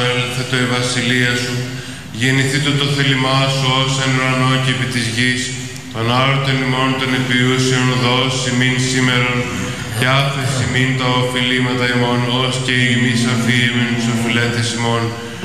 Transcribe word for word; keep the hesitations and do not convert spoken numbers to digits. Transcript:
έλθετο η βασιλεία σου, γεννηθήτω το θέλημά σου ως εν ουρανό και επί της γης, των άρτων ημών των επιούσιων δώσει ημίν σήμερον, και άφεση ημίν τα οφειλήματα ημών, ως και ημείς αφήμεν τους οφειλέτες ημών,